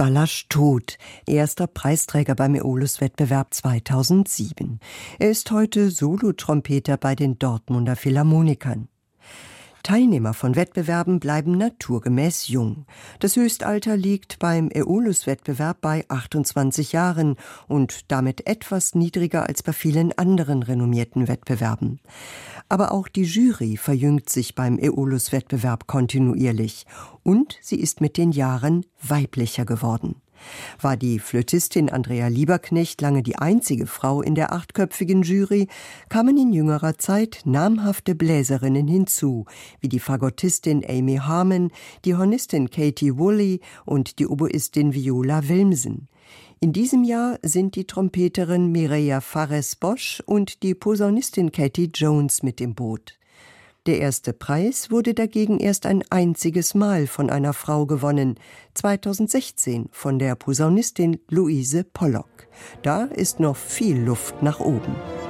Balázs Tóth, erster Preisträger beim Aeolus-Wettbewerb 2007. Er ist heute Solotrompeter bei den Dortmunder Philharmonikern. Teilnehmer von Wettbewerben bleiben naturgemäß jung. Das Höchstalter liegt beim Aeolus-Wettbewerb bei 28 Jahren und damit etwas niedriger als bei vielen anderen renommierten Wettbewerben. Aber auch die Jury verjüngt sich beim Aeolus-Wettbewerb kontinuierlich und sie ist mit den Jahren weiblicher geworden. War die Flötistin Andrea Lieberknecht lange die einzige Frau in der 8-köpfigen Jury, kamen in jüngerer Zeit namhafte Bläserinnen hinzu, wie die Fagottistin Amy Harmon, die Hornistin Katie Woolley und die Oboistin Viola Wilmsen. In diesem Jahr sind die Trompeterin Mireia Fares-Bosch und die Posaunistin Katie Jones mit im Boot. Der erste Preis wurde dagegen erst ein einziges Mal von einer Frau gewonnen, 2016 von der Posaunistin Louise Pollock. Da ist noch viel Luft nach oben.